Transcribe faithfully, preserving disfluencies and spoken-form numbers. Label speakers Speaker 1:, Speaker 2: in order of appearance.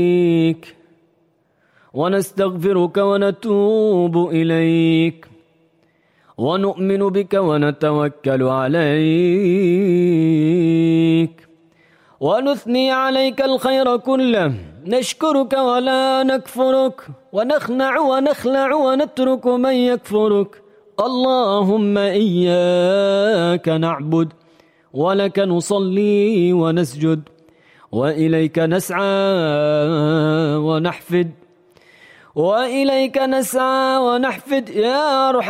Speaker 1: ونستغفرك ونتوب إليك ونؤمن بك ونتوكل عليك ونثني عليك الخير كله نشكرك ولا نكفرك ونخنع ونخلع ونترك من يكفرك اللهم إياك نعبد ولك نصلي ونسجد وإليك نسعى ونحفد وإليك نسعى ونحفد يا أرحم